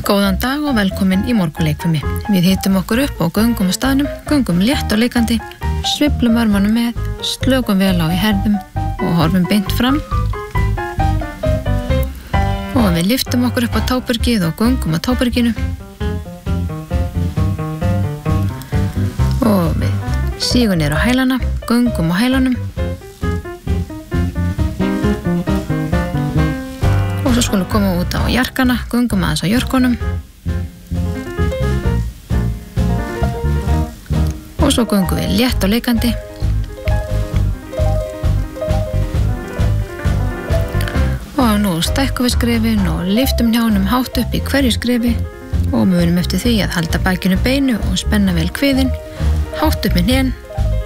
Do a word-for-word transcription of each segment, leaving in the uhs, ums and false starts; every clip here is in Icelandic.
Góðan dag og velkomin í morgunleikfimi. Við hitum okkur upp og göngum á staðnum, göngum létt og leikandi, sveiflum armanum með, slökum vel á í herðum og horfum beint fram. Og við lyftum okkur upp á tábergið og göngum á táberginu. Og við sígum niður á hælana, göngum á hælanum. Og svo skulum koma út á jarkana, göngum aðeins á jörkunum. Og svo göngum við létt og leikandi. Og nú stækkum við skrefin og lyftum hnjánum hátt upp í hverju skrefi og munum eftir því að halda bakinu beinu og spenna vel kviðin, hátt upp með hnén.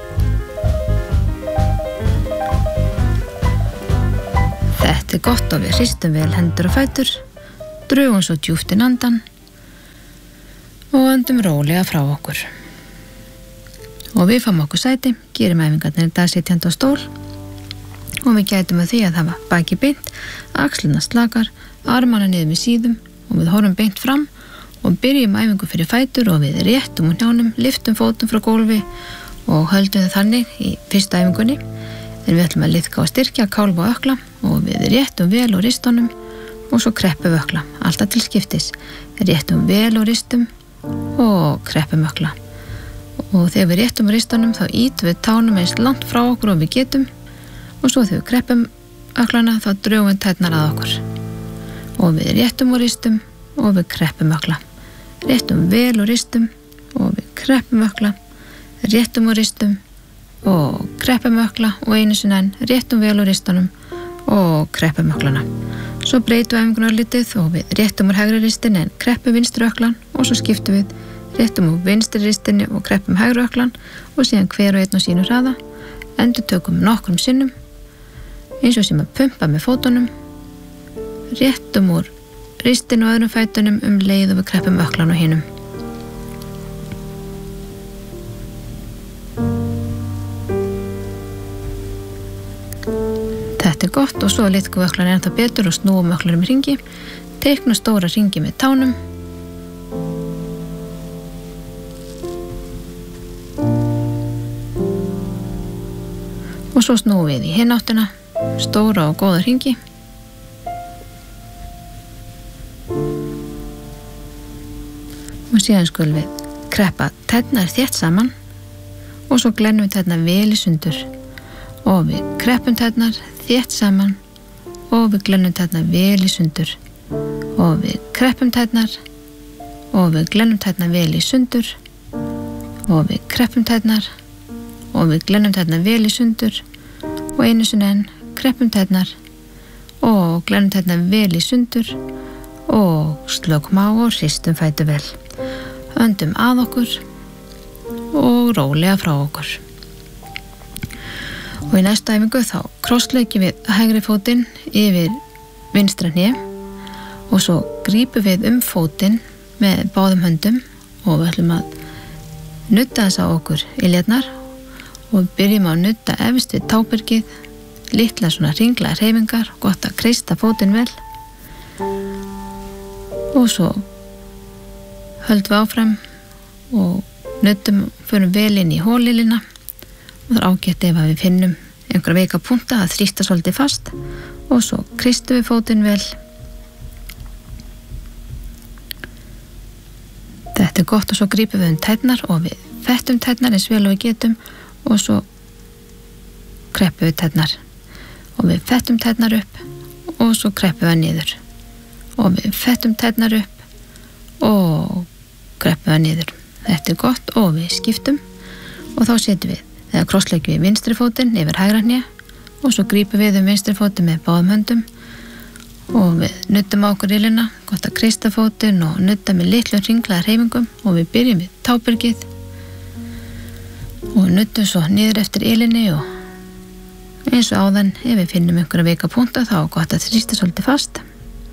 Þetta er gott og við hristum vel hendur og fætur, drögum svo djúpt inn andan og öndum rólega frá okkur. Og við fáum okkur sæti, gerum æfingarnir í dag sitjandi á stól og við gætum að því að hafa baki beint, axlirnar slakar, armana niður með síðum og við horfum beint fram og byrjum æfingu fyrir fætur og við réttum úr hnjánum, lyftum fótum frá gólfi og höldum þau þannig í fyrstu æfingunni. En við ætlum að liðka og styrkja kálfa og ökla og við réttum vel úr ristunum og svo kreppum ökla, alltaf til skiptis. Réttum vel úr ristum og kreppum ökla. Og þegar við réttum úr ristunum þá ítum við tánum eins langt frá okkur og við getum og svo þegar við kreppum öklana þá drögum við tærnar að okkur. Og við réttum úr ristum og við kreppum ökla. Réttum vel úr ristum og við kreppum ökla. Réttum úr ristum og kreppum ökla og einu sinni enn réttum vel úr ristunum og kreppum öklana. Svo breytum við æfingunar litið og við réttum úr hægri ristin en kreppum vinstri öklan og svo skiptum við réttum úr vinstri ristinni og kreppum hægri öklan og síðan hver og einn á sínu hraða. Endurtökum nokkrum sinnum eins og sem að pumpa með fótunum. Réttum úr ristin og öðrum fætunum um leið og við kreppum öklan og hinum. Þetta er gott og svo liðkum við öklarna ennþá betur og snúum öklarnum í hringi, teiknum stóra hringi með tánum og svo snúum við í hinn áttina, stóra og góða hringi og síðan skulum við kreppa tærnar þétt saman og svo glennum við tærnar vel í sundur og við kreppum tærnar þétt saman og við glennum tærnar vel í sundur og við kreppum tærnar og við glennum tærnar vel í sundur og við kreppum tærnar og við glennum tærnar vel í sundur og einu sinni enn kreppum tærnar og glennum tærnar vel í sundur og slökum á og hristum fætur vel. Öndum að okkur og rólega frá okkur. Og í næstu æfingu þá krossleikjum við hægri fótinn yfir vinstra hné og svo grípum við um fótinn með báðum höndum og við ætlum að nudda þess á okkur iljarnar og við byrjum að nudda efst við tábergið, litla svona hringlaðar hreyfingar, gott að kreista fótinn vel og svo höldum við áfram og nuddum, förum vel inn í hólilina. Og það er ágætt ef við finnum einhverja veika punta að þrýsta svolítið fast og svo kristum við fótinn vel. Þetta er gott og svo grípum við um tærnar og við fettum tærnar eins vel og við getum og svo kreppum við tærnar og við fettum tærnar upp og svo kreppum við niður og við fettum tærnar upp og kreppum við niður. Þetta er gott og við skiptum og þá setjum við eða krossleikjum við vinstri fótinn yfir hægra hné og svo grípum við um vinstri fótinn með báðum höndum og við nuddum á okkur ilina, gott að kreista fótinn og nudda með litlum hringlaðar hreyfingum og við byrjum við tábergið og nuddum svo niður eftir ilinni og eins og áðan ef við finnum einhverja veika punta þá er gott að þrýsta svolítið fast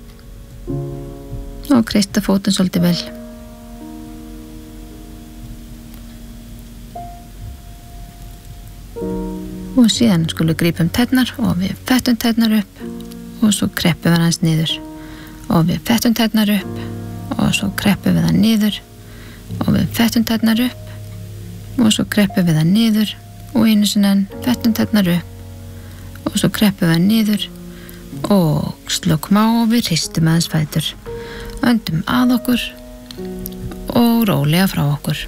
og kreista fótinn svolítið vel. Og síðan skulum við grípa um tærnar og við fettum tærnar upp og svo kreppum við hans niður og við fettum tærnar upp og svo kreppum við það niður og við fettum tærnar upp og svo kreppum við það niður og einu sinni enn fettum tærnar upp og svo kreppum við það niður og slökum á og við hristum aðeins fætur, öndum að okkur og rólega frá okkur.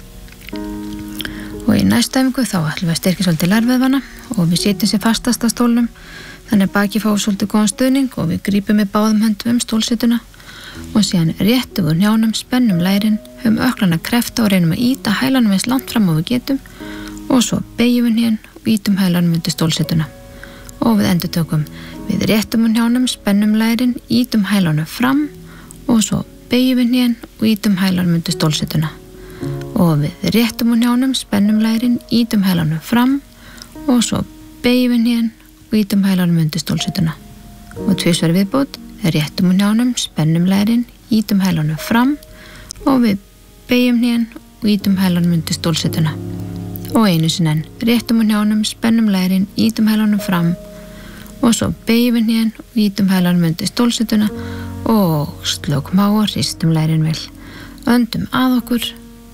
Og í næsta æfingu þá ætlum við að styrkja svolítið lærvöðvana og við sitjum sér fastast á stólnum, þannig að baki fá svolítið góðan stuðning og við grípum með báðum höndum um stólsituna og síðan réttum við úr hnjánum, spennum lærin, höfum ökklana krefta og reynum að íta hælanum eins langt fram og við getum og svo beygjum við hnén og ítum hælanum undir stólsituna og við endurtökum. Við réttum úr hnjánum, spennum lærin, ítum hælanum fram og svo beygjum við hnén og ítum hælanum undir stólsituna og við réttum úr hnjánum, spennum lærin, ítum hælanum fram og svo beygjum við hnén og ítum hælanum undir stólsituna og tvisvar viðbót, réttum úr hnjánum, spennum lærin, ítum hælanum fram og við beygjum hnén og ítum hælanum undir stólsituna og einu sinni enn, réttum úr hnjánum, spennum lærin, ítum hælanum fram og svo beygjum við hnén og ítum hælanum undir stólsituna og slökum á og hristum lærin vel, öndum að okkur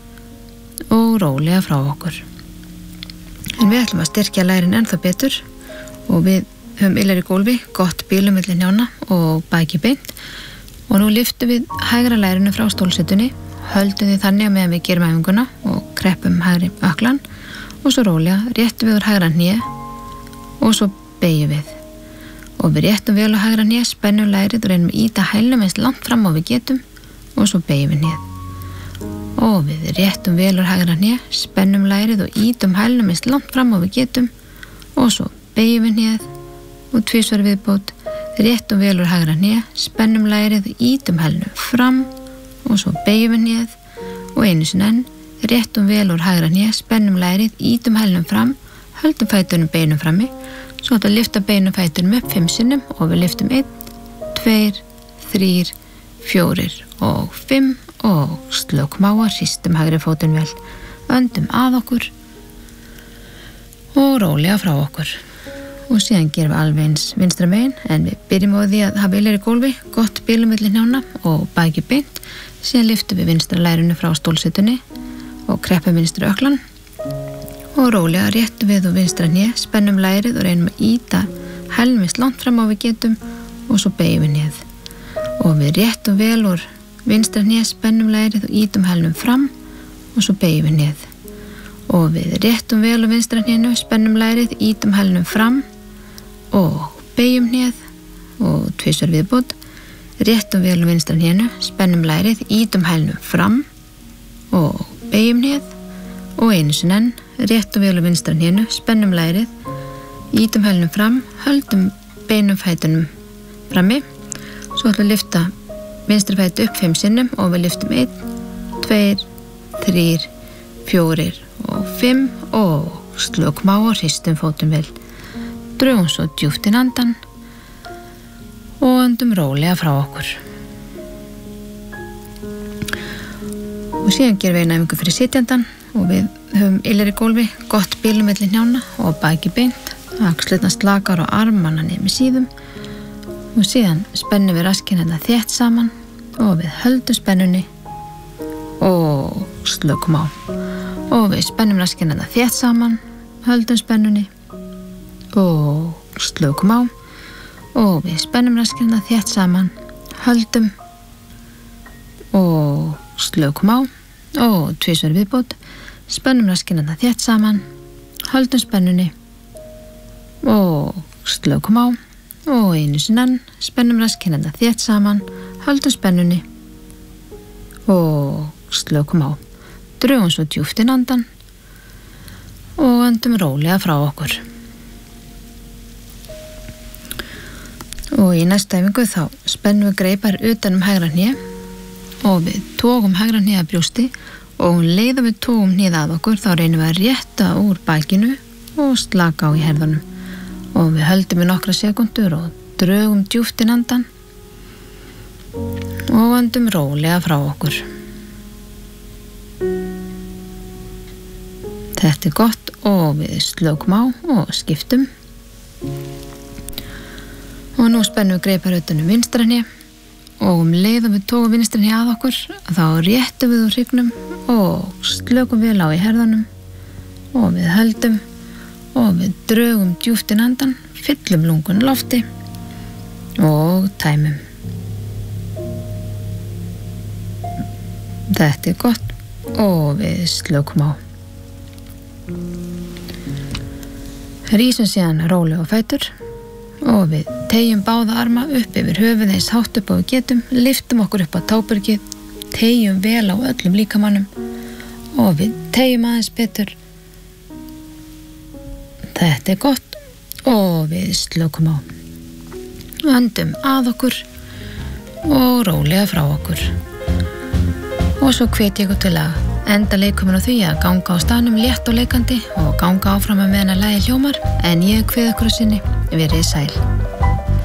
og rólega frá okkur. En við ætlum að styrkja lærin ennþá betur og við höfum illar í gólfi, gott bílum milli hnjána og baki beint og nú lyftum við hægra lærinu frá stólsetunni, höldum því þannig að meðan við gerum æfinguna og kreppum hægri ökklan og svo rólega réttum við úr hægra hné og svo beygjum við og við réttum vel á hægra hné, spennum lærið og reynum að íta hælnum eins langt fram og við getum og svo beygjum við hnéð og við réttum vel úr hægra hné, spennum lærið og ítum hælnum eins langt fram og við getum og svo beygjum við hnéð og tvisvar viðbót, réttum vel úr hægra hné, spennum lærið og ítum hælnum fram og svo beygjum við hnéð og einu sinni enn, réttum vel úr hægra hné, spennum lærið, ítum hælnum fram, höldum fætunum beinum frammi, svo ætlum að lyfta beinum fætunum upp fimm sinnum og við lyftum einn, tveir, þrír, fjórir og fimm og slökum á að hristum hægri fótinn vel, öndum að okkur og rólega frá okkur og síðan gerum við alveg eins vinstra megin en við byrjum á því að hafa illar í gólfi, gott bílum milli hnjána og baki beint, síðan lyftum við vinstra lærinu frá stólsetunni og kreppum vinstri ökklan og rólega réttum við og vinstra hné, spennum lærið og reynum að íta hælmist langt fram á við getum og svo beygjum við hnéð og við réttum vel úr vinstra hné, spennum lærið og ítum hælnum fram og svo beygjum við hnéð og við réttum vel úr vinstra hnénu, spennum lærið, ítum hælnum fram og beygjum hnéð og tvisvar viðbót, réttum vel úr vinstra hnénu, spennum lærið, ítum hælnum fram og beygjum hnéð og einu sinni enn, réttum vel úr vinstra hnénu, spennum lærið, ítum hælnum fram, höldum beinum fætunum frammi, svo ætlum við að lyfta vinstri fæti upp fimm sinnum og við lyftum einn, tveir, þrír, fjórir og fimm og slökum á og hristum fótum vel, drögum svo djúpt inn andan og öndum rólega frá okkur. Og síðan gerum við eina æfingu fyrir sitjandan og við höfum illar í gólfi, gott bílum milli hnjána og baki beint, axlirnar slakar og armana niður með síðum og síðan spennum við raskinn þetta þétt saman og við höldum spennunni og slökum á og við spennum raskinn þetta þétt saman, höldum spennunni og slökum á og við spennum raskinn þetta þétt saman, höldum og slökum á og tvisvar viðbót, spennum raskinn þetta þétt saman, höldum spennunni og slökum á og einu sinni enn, spennum raskinn þetta þétt saman, höldum spennunni og slökum á, drögum svo djúpt inn andan og öndum rólega frá okkur. Og í næstu æfingu þá spennum við greipar utan um hægra hné og við tókum hægra hné að brjósti og um leið og við tókum hnéð að okkur þá reynum við að rétta úr bakinu og slaka á í herðunum og við höldum í nokkra sekundur og drögum djúpt inn andan og öndum rólega frá okkur. Þetta er gott og við slökum á og skiptum og nú spennum við greipar utan um vinstra hné og um leið og við tókum vinstrinni að okkur þá réttum við úr hryggnum og slökum vel á í herðunum og við höldum og við drögum djúpt inn andan, fyllum lungun lofti og tæmum. Þetta er gott og við slökum á. Rísum síðan rólega á fætur og við teygjum báða arma upp yfir höfuð eins hátt upp og við getum, lyftum okkur upp á tábergið, teygjum vel á öllum líkamannum og við teygjum aðeins betur. Þetta er gott og við slökum á. Öndum að okkur og rólega frá okkur. Og svo hvet ég ykkur til að enda leikuminn á því að ganga á staðnum létt og leikandi og ganga áfram með meðan að lagið hljómar, en ég kveð ykkur að sinni, verið sæl.